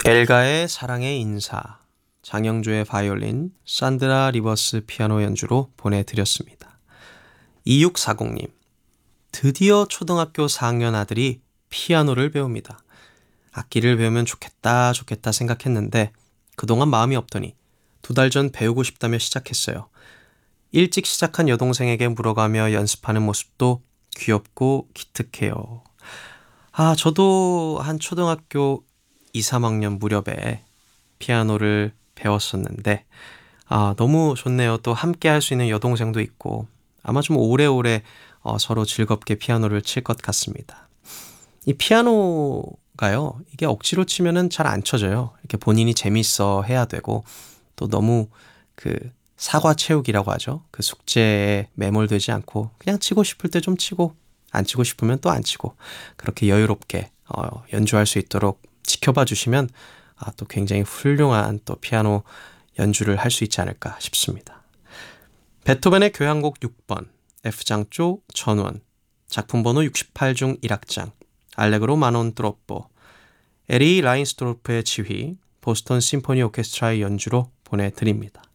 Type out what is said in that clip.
엘가의 사랑의 인사, 장영조의 바이올린, 산드라 리버스 피아노 연주로 보내드렸습니다. 2640님, 드디어 초등학교 4학년 아들이 피아노를 배웁니다. 악기를 배우면 좋겠다 생각했는데 그동안 마음이 없더니 2달 전 배우고 싶다며 시작했어요. 일찍 시작한 여동생에게 물어가며 연습하는 모습도 귀엽고 기특해요. 저도 한 초등학교 2, 3학년 무렵에 피아노를 배웠었는데 너무 좋네요. 또 함께 할 수 있는 여동생도 있고 아마 좀 오래오래 서로 즐겁게 피아노를 칠 것 같습니다. 이 피아노가요, 이게 억지로 치면은 잘 안 쳐져요. 이렇게 본인이 재밌어 해야 되고 또 너무 사과 채우기라고 하죠. 그 숙제에 매몰되지 않고 그냥 치고 싶을 때 좀 치고 안 치고 싶으면 또 안 치고 그렇게 여유롭게 연주할 수 있도록 지켜봐 주시면 또 굉장히 훌륭한 또 피아노 연주를 할 수 있지 않을까 싶습니다. 베토벤의 교향곡 6번, F장조 전원, 작품 번호 68 중 1악장, 알레그로 마논 트로포, 에리 라인스토르프의 지휘, 보스턴 심포니 오케스트라의 연주로 보내드립니다.